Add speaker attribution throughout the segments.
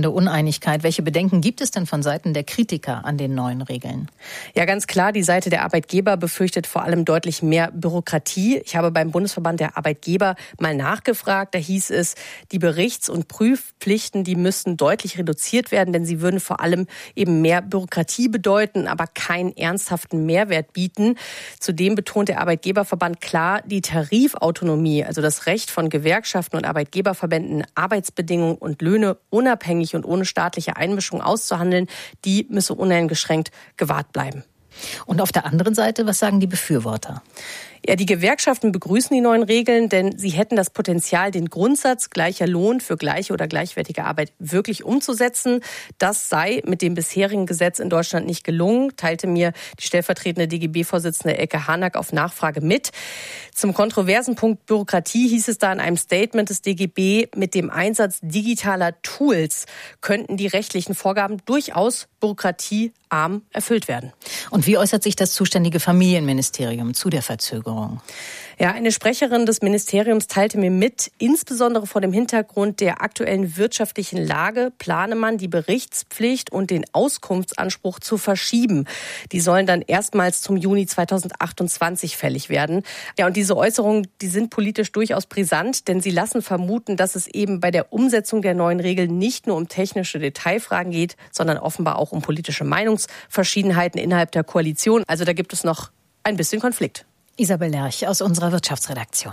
Speaker 1: wachsende Uneinigkeit. Welche Bedenken gibt es denn von Seiten der Kritiker an den neuen Regeln?
Speaker 2: Ja, ganz klar, die Seite der Arbeitgeber befürchtet vor allem deutlich mehr Bürokratie. Ich habe beim Bundesverband der Arbeitgeber mal nachgefragt. Da hieß es, die Berichts- und Prüfpflichten, die müssten deutlich reduziert werden, denn sie würden vor allem eben mehr Bürokratie bedeuten, aber keinen ernsthaften Mehrwert bieten. Zudem betont der Arbeitgeberverband klar, die Tarifautonomie, also das Recht von Gewerkschaften und Arbeitgeberverbänden, Arbeitsbedingungen und Löhne unabhängig und ohne staatliche Einmischung auszuhandeln, die müsse uneingeschränkt gewahrt bleiben.
Speaker 1: Und auf der anderen Seite, was sagen die Befürworter?
Speaker 2: Ja, die Gewerkschaften begrüßen die neuen Regeln, denn sie hätten das Potenzial, den Grundsatz gleicher Lohn für gleiche oder gleichwertige Arbeit wirklich umzusetzen. Das sei mit dem bisherigen Gesetz in Deutschland nicht gelungen, teilte mir die stellvertretende DGB-Vorsitzende Elke Hanak auf Nachfrage mit. Zum kontroversen Punkt Bürokratie hieß es da in einem Statement des DGB, mit dem Einsatz digitaler Tools könnten die rechtlichen Vorgaben durchaus bürokratiearm erfüllt werden.
Speaker 1: Und wie äußert sich das zuständige Familienministerium zu der Verzögerung?
Speaker 2: Ja, eine Sprecherin des Ministeriums teilte mir mit, insbesondere vor dem Hintergrund der aktuellen wirtschaftlichen Lage plane man, die Berichtspflicht und den Auskunftsanspruch zu verschieben. Die sollen dann erstmals zum Juni 2028 fällig werden. Ja, und diese Äußerungen, die sind politisch durchaus brisant, denn sie lassen vermuten, dass es eben bei der Umsetzung der neuen Regeln nicht nur um technische Detailfragen geht, sondern offenbar auch um politische Meinungsverschiedenheiten innerhalb der Koalition. Also da gibt es noch ein bisschen Konflikt.
Speaker 1: Isabel Lerch aus unserer Wirtschaftsredaktion.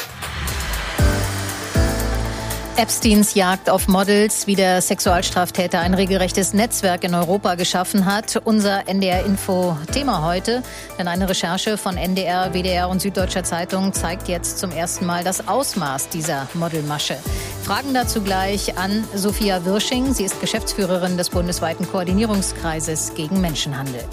Speaker 1: Epsteins Jagd auf Models, wie der Sexualstraftäter ein regelrechtes Netzwerk in Europa geschaffen hat. Unser NDR-Info-Thema heute. Denn eine Recherche von NDR, WDR und Süddeutscher Zeitung zeigt jetzt zum ersten Mal das Ausmaß dieser Modelmasche. Fragen dazu gleich an Sophia Wirsching. Sie ist Geschäftsführerin des bundesweiten Koordinierungskreises gegen Menschenhandel.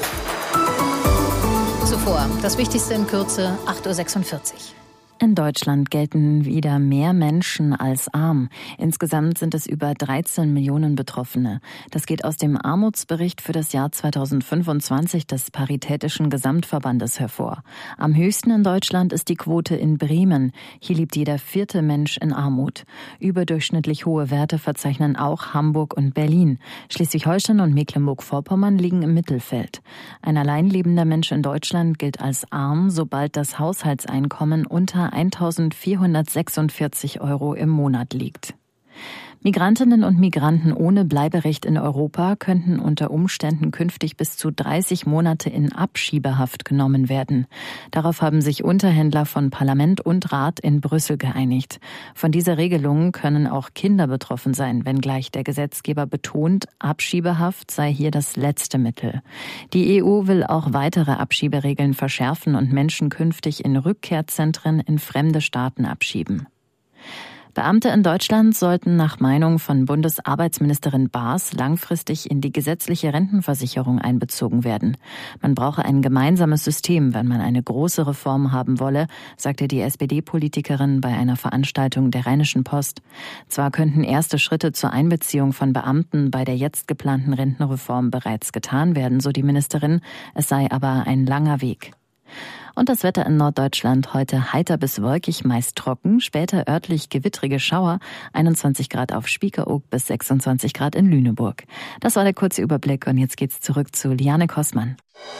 Speaker 1: Zuvor das Wichtigste in Kürze, 8.46 Uhr.
Speaker 3: In Deutschland gelten wieder mehr Menschen als arm. Insgesamt sind es über 13 Millionen Betroffene. Das geht aus dem Armutsbericht für das Jahr 2025 des Paritätischen Gesamtverbandes hervor. Am höchsten in Deutschland ist die Quote in Bremen. Hier lebt jeder 4. Mensch in Armut. Überdurchschnittlich hohe Werte verzeichnen auch Hamburg und Berlin. Schleswig-Holstein und Mecklenburg-Vorpommern liegen im Mittelfeld. Ein alleinlebender Mensch in Deutschland gilt als arm, sobald das Haushaltseinkommen unter 1.446 € im Monat liegt. Migrantinnen und Migranten ohne Bleiberecht in Europa könnten unter Umständen künftig bis zu 30 Monate in Abschiebehaft genommen werden. Darauf haben sich Unterhändler von Parlament und Rat in Brüssel geeinigt. Von dieser Regelung können auch Kinder betroffen sein, wenngleich der Gesetzgeber betont, Abschiebehaft sei hier das letzte Mittel. Die EU will auch weitere Abschieberegeln verschärfen und Menschen künftig in Rückkehrzentren in fremde Staaten abschieben. Beamte in Deutschland sollten nach Meinung von Bundesarbeitsministerin Baas langfristig in die gesetzliche Rentenversicherung einbezogen werden. Man brauche ein gemeinsames System, wenn man eine große Reform haben wolle, sagte die SPD-Politikerin bei einer Veranstaltung der Rheinischen Post. Zwar könnten erste Schritte zur Einbeziehung von Beamten bei der jetzt geplanten Rentenreform bereits getan werden, so die Ministerin, es sei aber ein langer Weg. Und das Wetter in Norddeutschland heute heiter bis wolkig, meist trocken, später örtlich gewittrige Schauer, 21 Grad auf Spiekeroog bis 26 Grad in Lüneburg. Das war der kurze Überblick und jetzt geht's zurück zu Liane Kossmann.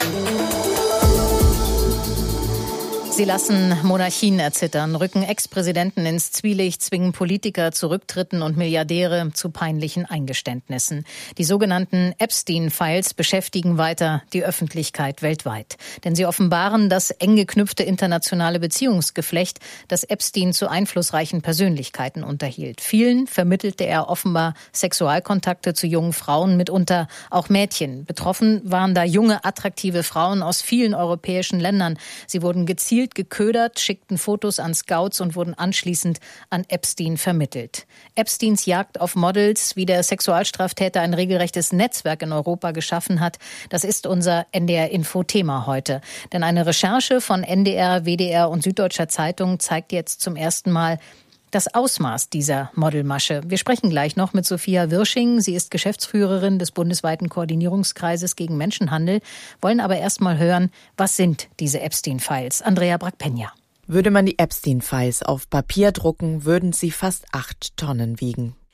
Speaker 1: Sie lassen Monarchien erzittern, rücken Ex-Präsidenten ins Zwielicht, zwingen Politiker zu Rücktritten und Milliardäre zu peinlichen Eingeständnissen. Die sogenannten Epstein-Files beschäftigen weiter die Öffentlichkeit weltweit. Denn sie offenbaren das eng geknüpfte internationale Beziehungsgeflecht, das Epstein zu einflussreichen Persönlichkeiten unterhielt. Vielen vermittelte er offenbar Sexualkontakte zu jungen Frauen, mitunter auch Mädchen. Betroffen waren da junge, attraktive Frauen aus vielen europäischen Ländern. Sie wurden gezielt geködert, schickten Fotos an Scouts und wurden anschließend an Epstein vermittelt. Epsteins Jagd auf Models, wie der Sexualstraftäter ein regelrechtes Netzwerk in Europa geschaffen hat, das ist unser NDR-Info-Thema heute. Denn eine Recherche von NDR, WDR und Süddeutscher Zeitung zeigt jetzt zum ersten Mal das Ausmaß dieser Modelmasche. Wir sprechen gleich noch mit Sophia Wirsching. Sie ist Geschäftsführerin des bundesweiten Koordinierungskreises gegen Menschenhandel, wollen aber erst mal hören, was sind diese Epstein-Files? Andrea Brackpenja.
Speaker 4: Würde man die Epstein-Files auf Papier drucken, würden sie fast 8 Tonnen wiegen.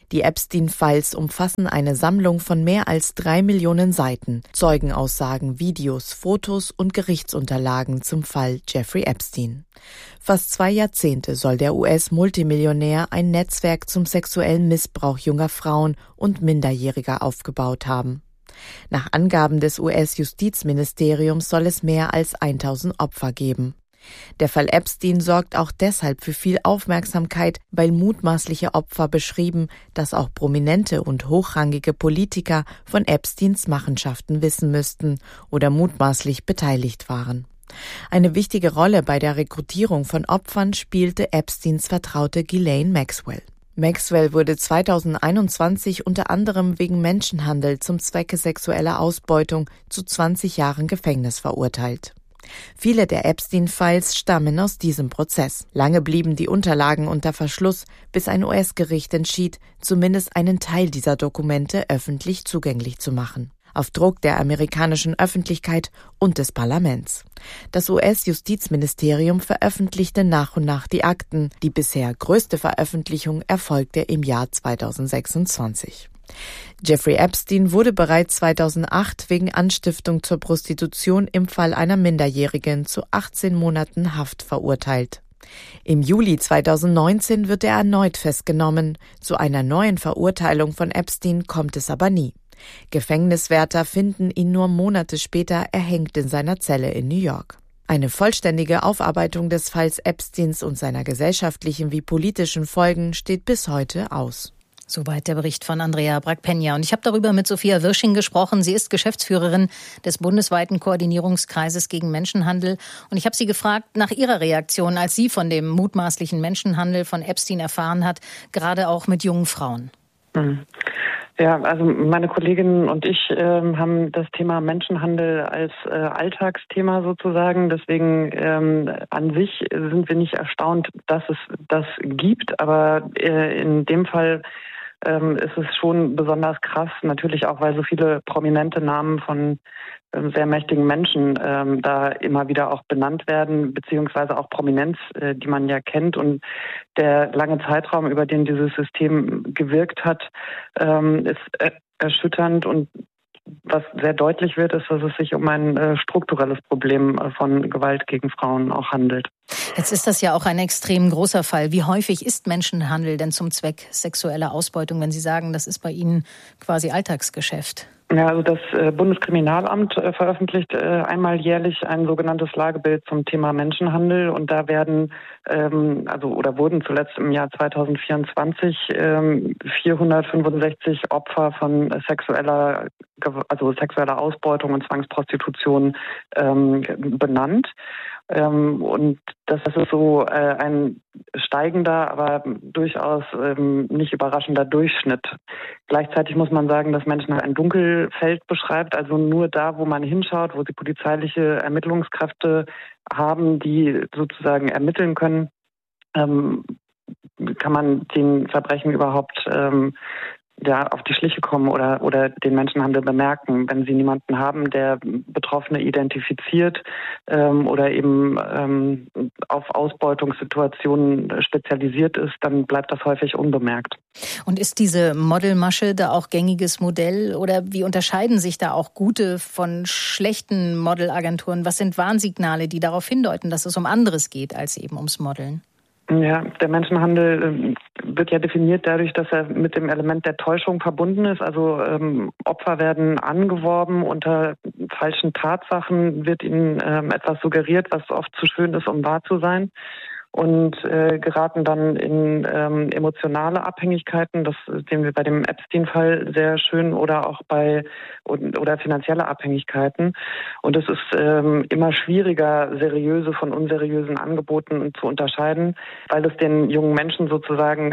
Speaker 4: Die Epstein-Files umfassen eine Sammlung von mehr als 3 Millionen Seiten, Zeugenaussagen, Videos, Fotos und Gerichtsunterlagen zum Fall Jeffrey Epstein. Fast 2 Jahrzehnte soll der US-Multimillionär ein Netzwerk zum sexuellen Missbrauch junger Frauen und Minderjähriger aufgebaut haben. Nach Angaben des US-Justizministeriums soll es mehr als 1000 Opfer geben. Der Fall Epstein sorgt auch deshalb für viel Aufmerksamkeit, weil mutmaßliche Opfer beschrieben, dass auch prominente und hochrangige Politiker von Epsteins Machenschaften wissen müssten oder mutmaßlich beteiligt waren. Eine wichtige Rolle bei der Rekrutierung von Opfern spielte Epsteins Vertraute Ghislaine Maxwell. Maxwell wurde 2021 unter anderem wegen Menschenhandel zum Zwecke sexueller Ausbeutung zu 20 Jahren Gefängnis verurteilt. Viele der Epstein-Files stammen aus diesem Prozess. Lange blieben die Unterlagen unter Verschluss, bis ein US-Gericht entschied, zumindest einen Teil dieser Dokumente öffentlich zugänglich zu machen. Auf Druck der amerikanischen Öffentlichkeit und des Parlaments. Das US-Justizministerium veröffentlichte nach und nach die Akten. Die bisher größte Veröffentlichung erfolgte im Jahr 2026. Jeffrey Epstein wurde bereits 2008 wegen Anstiftung zur Prostitution im Fall einer Minderjährigen zu 18 Monaten Haft verurteilt. Im Juli 2019 wird er erneut festgenommen. Zu einer neuen Verurteilung von Epstein kommt es aber nie. Gefängniswärter finden ihn nur Monate später erhängt in seiner Zelle in New York. Eine vollständige Aufarbeitung des Falls Epsteins und seiner gesellschaftlichen wie politischen Folgen steht bis heute aus.
Speaker 1: Soweit der Bericht von Andrea Brack-Peña. Und ich habe darüber mit Sophia Wirsching gesprochen. Sie ist Geschäftsführerin des bundesweiten Koordinierungskreises gegen Menschenhandel. Und ich habe sie gefragt nach ihrer Reaktion, als sie von dem mutmaßlichen Menschenhandel von Epstein erfahren hat, gerade auch mit jungen Frauen.
Speaker 5: Ja, also meine Kolleginnen und ich haben das Thema Menschenhandel als Alltagsthema sozusagen. Deswegen an sich sind wir nicht erstaunt, dass es das gibt. Aber in dem Fall ist es schon besonders krass, natürlich auch, weil so viele prominente Namen von sehr mächtigen Menschen da immer wieder auch benannt werden, beziehungsweise auch Prominenz, die man ja kennt. Und der lange Zeitraum, über den dieses System gewirkt hat, ist erschütternd. Und was sehr deutlich wird, ist, dass es sich um ein strukturelles Problem von Gewalt gegen Frauen auch handelt.
Speaker 1: Jetzt ist das ja auch ein extrem großer Fall. Wie häufig ist Menschenhandel denn zum Zweck sexueller Ausbeutung, wenn Sie sagen, das ist bei Ihnen quasi Alltagsgeschäft?
Speaker 5: Ja, also das Bundeskriminalamt veröffentlicht einmal jährlich ein sogenanntes Lagebild zum Thema Menschenhandel, und da werden wurden zuletzt im Jahr 2024 465 Opfer von sexueller Ausbeutung und Zwangsprostitution benannt. Und das ist so ein steigender, aber durchaus nicht überraschender Durchschnitt. Gleichzeitig muss man sagen, dass Menschenhandel ein Dunkelfeld beschreibt, also nur da, wo man hinschaut, wo sie polizeiliche Ermittlungskräfte haben, die sozusagen ermitteln können, kann man den Verbrechen überhaupt auf die Schliche kommen oder den Menschenhandel bemerken. Wenn sie niemanden haben, der Betroffene identifiziert oder eben auf Ausbeutungssituationen spezialisiert ist, dann bleibt das häufig unbemerkt.
Speaker 1: Und ist diese Modelmasche da auch gängiges Modell, oder wie unterscheiden sich da auch gute von schlechten Modelagenturen? Was sind Warnsignale, die darauf hindeuten, dass es um anderes geht als eben ums Modeln?
Speaker 5: Ja, der Menschenhandel wird ja definiert dadurch, dass er mit dem Element der Täuschung verbunden ist. Also Opfer werden angeworben, unter falschen Tatsachen wird ihnen etwas suggeriert, was oft zu schön ist, um wahr zu sein. Und geraten dann in emotionale Abhängigkeiten, das sehen wir bei dem Epstein-Fall sehr schön, oder auch oder finanzielle Abhängigkeiten. Und es ist immer schwieriger, seriöse von unseriösen Angeboten zu unterscheiden, weil es den jungen Menschen sozusagen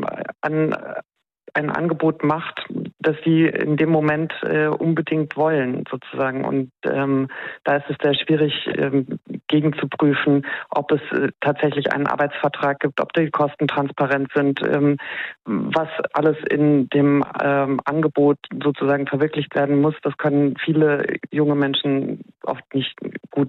Speaker 5: ein Angebot macht, das sie in dem Moment unbedingt wollen, sozusagen. Und da ist es sehr schwierig, gegenzuprüfen, ob es tatsächlich einen Arbeitsvertrag gibt, ob die Kosten transparent sind, was alles in dem Angebot sozusagen verwirklicht werden muss. Das können viele junge Menschen oft nicht gut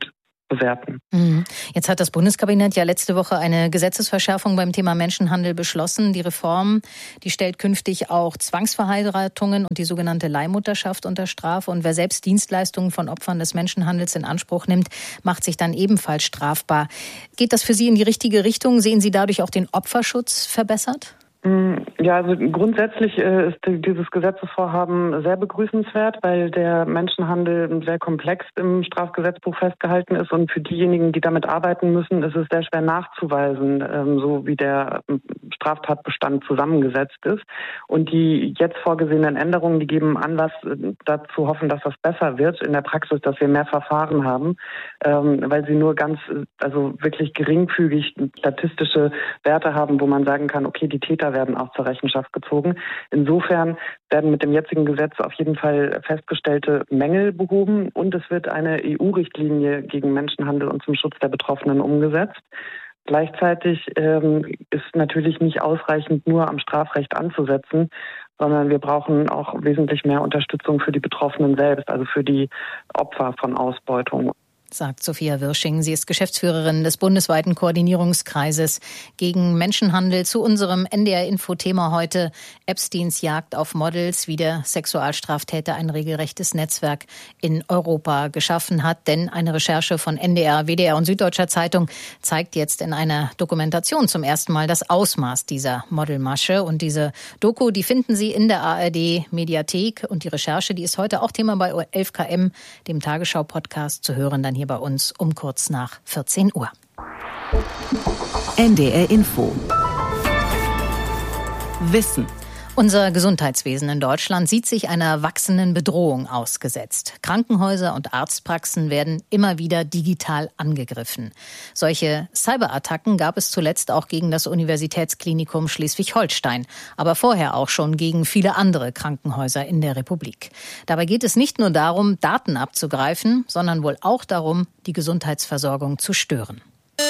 Speaker 5: bewerten.
Speaker 1: Jetzt hat das Bundeskabinett ja letzte Woche eine Gesetzesverschärfung beim Thema Menschenhandel beschlossen. Die Reform, die stellt künftig auch Zwangsverheiratungen und die sogenannte Leihmutterschaft unter Strafe. Und wer selbst Dienstleistungen von Opfern des Menschenhandels in Anspruch nimmt, macht sich dann ebenfalls strafbar. Geht das für Sie in die richtige Richtung? Sehen Sie dadurch auch den Opferschutz verbessert?
Speaker 5: Ja, also grundsätzlich ist dieses Gesetzesvorhaben sehr begrüßenswert, weil der Menschenhandel sehr komplex im Strafgesetzbuch festgehalten ist und für diejenigen, die damit arbeiten müssen, ist es sehr schwer nachzuweisen, so wie der Straftatbestand zusammengesetzt ist. Und die jetzt vorgesehenen Änderungen, die geben Anlass dazu hoffen, dass das besser wird in der Praxis, dass wir mehr Verfahren haben, weil sie nur wirklich geringfügig statistische Werte haben, wo man sagen kann, okay, die Täter werden auch zur Rechenschaft gezogen. Insofern werden mit dem jetzigen Gesetz auf jeden Fall festgestellte Mängel behoben und es wird eine EU-Richtlinie gegen Menschenhandel und zum Schutz der Betroffenen umgesetzt. Gleichzeitig ist natürlich nicht ausreichend, nur am Strafrecht anzusetzen, sondern wir brauchen auch wesentlich mehr Unterstützung für die Betroffenen selbst, also für die Opfer von Ausbeutung.
Speaker 1: Sagt Sophia Wirsching. Sie ist Geschäftsführerin des bundesweiten Koordinierungskreises gegen Menschenhandel. Zu unserem NDR-Info-Thema heute: Epsteins Jagd auf Models, wie der Sexualstraftäter ein regelrechtes Netzwerk in Europa geschaffen hat. Denn eine Recherche von NDR, WDR und Süddeutscher Zeitung zeigt jetzt in einer Dokumentation zum ersten Mal das Ausmaß dieser Modelmasche. Und diese Doku, die finden Sie in der ARD-Mediathek. Und die Recherche, die ist heute auch Thema bei 11KM, dem Tagesschau-Podcast, zu hören dann hier bei uns um kurz nach 14 Uhr.
Speaker 6: NDR Info. Wissen.
Speaker 1: Unser Gesundheitswesen in Deutschland sieht sich einer wachsenden Bedrohung ausgesetzt. Krankenhäuser und Arztpraxen werden immer wieder digital angegriffen. Solche Cyberattacken gab es zuletzt auch gegen das Universitätsklinikum Schleswig-Holstein, aber vorher auch schon gegen viele andere Krankenhäuser in der Republik. Dabei geht es nicht nur darum, Daten abzugreifen, sondern wohl auch darum, die Gesundheitsversorgung zu stören.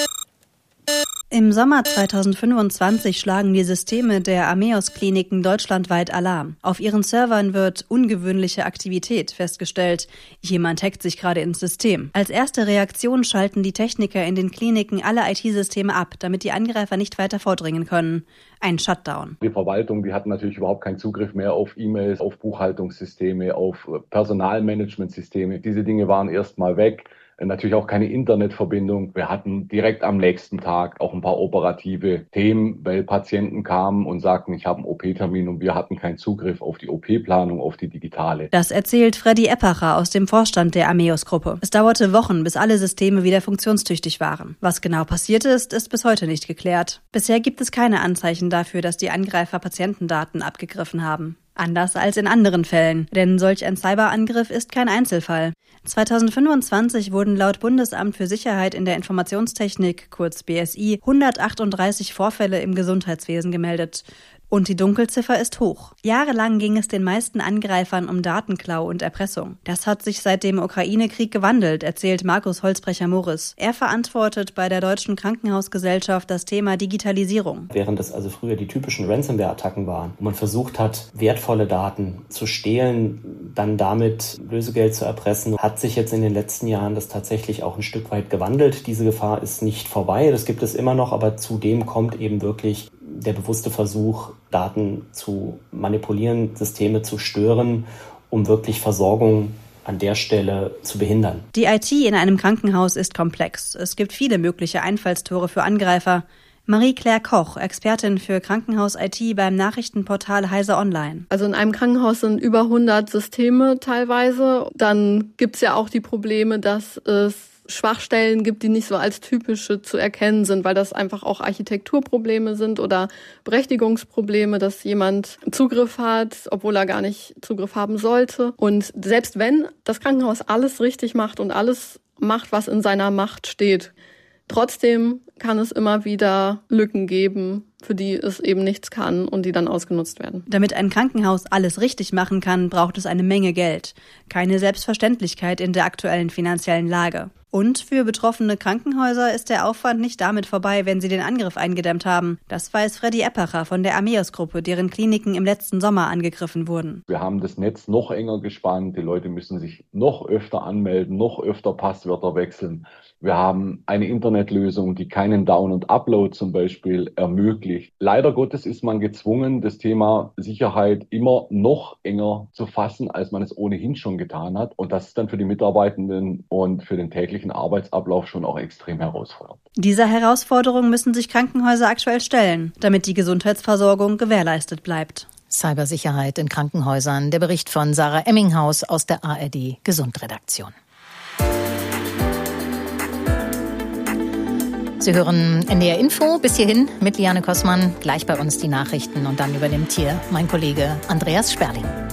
Speaker 7: Im Sommer 2025 schlagen die Systeme der Ameos-Kliniken deutschlandweit Alarm. Auf ihren Servern wird ungewöhnliche Aktivität festgestellt. Jemand hackt sich gerade ins System. Als erste Reaktion schalten die Techniker in den Kliniken alle IT-Systeme ab, damit die Angreifer nicht weiter vordringen können. Ein Shutdown.
Speaker 8: Die Verwaltung, die hat natürlich überhaupt keinen Zugriff mehr auf E-Mails, auf Buchhaltungssysteme, auf Personalmanagementsysteme. Diese Dinge waren erstmal weg. Natürlich auch keine Internetverbindung. Wir hatten direkt am nächsten Tag auch ein paar operative Themen, weil Patienten kamen und sagten, ich habe einen OP-Termin und wir hatten keinen Zugriff auf die OP-Planung, auf die digitale.
Speaker 7: Das erzählt Freddy Eppacher aus dem Vorstand der Ameos-Gruppe. Es dauerte Wochen, bis alle Systeme wieder funktionstüchtig waren. Was genau passiert ist, ist bis heute nicht geklärt. Bisher gibt es keine Anzeichen dafür, dass die Angreifer Patientendaten abgegriffen haben. Anders als in anderen Fällen, denn solch ein Cyberangriff ist kein Einzelfall. 2025 wurden laut Bundesamt für Sicherheit in der Informationstechnik, kurz BSI, 138 Vorfälle im Gesundheitswesen gemeldet. Und die Dunkelziffer ist hoch. Jahrelang ging es den meisten Angreifern um Datenklau und Erpressung. Das hat sich seit dem Ukraine-Krieg gewandelt, erzählt Markus Holzbrecher-Morris. Er verantwortet bei der Deutschen Krankenhausgesellschaft das Thema Digitalisierung.
Speaker 9: Während es also früher die typischen Ransomware-Attacken waren, wo man versucht hat, wertvolle Daten zu stehlen, dann damit Lösegeld zu erpressen, hat sich jetzt in den letzten Jahren das tatsächlich auch ein Stück weit gewandelt. Diese Gefahr ist nicht vorbei, das gibt es immer noch, aber zudem kommt eben wirklich der bewusste Versuch, Daten zu manipulieren, Systeme zu stören, um wirklich Versorgung an der Stelle zu behindern.
Speaker 7: Die IT in einem Krankenhaus ist komplex. Es gibt viele mögliche Einfallstore für Angreifer. Marie-Claire Koch, Expertin für Krankenhaus-IT beim Nachrichtenportal Heise Online.
Speaker 10: Also in einem Krankenhaus sind über 100 Systeme teilweise. Dann gibt es ja auch die Probleme, dass es Schwachstellen gibt, die nicht so als typische zu erkennen sind, weil das einfach auch Architekturprobleme sind oder Berechtigungsprobleme, dass jemand Zugriff hat, obwohl er gar nicht Zugriff haben sollte. Und selbst wenn das Krankenhaus alles richtig macht und alles macht, was in seiner Macht steht, trotzdem kann es immer wieder Lücken geben, für die es eben nichts kann und die dann ausgenutzt werden.
Speaker 7: Damit ein Krankenhaus alles richtig machen kann, braucht es eine Menge Geld. Keine Selbstverständlichkeit in der aktuellen finanziellen Lage. Und für betroffene Krankenhäuser ist der Aufwand nicht damit vorbei, wenn sie den Angriff eingedämmt haben. Das weiß Freddy Eppacher von der Amaeus-Gruppe, deren Kliniken im letzten Sommer angegriffen wurden.
Speaker 8: Wir haben das Netz noch enger gespannt. Die Leute müssen sich noch öfter anmelden, noch öfter Passwörter wechseln. Wir haben eine Internetlösung, die keinen Down- und Upload zum Beispiel ermöglicht. Leider Gottes ist man gezwungen, das Thema Sicherheit immer noch enger zu fassen, als man es ohnehin schon getan hat. Und das ist dann für die Mitarbeitenden und für den täglichen Arbeitsablauf schon auch extrem herausfordernd.
Speaker 7: Dieser Herausforderung müssen sich Krankenhäuser aktuell stellen, damit die Gesundheitsversorgung gewährleistet bleibt.
Speaker 1: Cybersicherheit in Krankenhäusern. Der Bericht von Sarah Emminghaus aus der ARD Gesundredaktion. Sie hören NDR Info bis hierhin mit Liane Kossmann. Gleich bei uns die Nachrichten und dann übernimmt hier mein Kollege Andreas Sperling.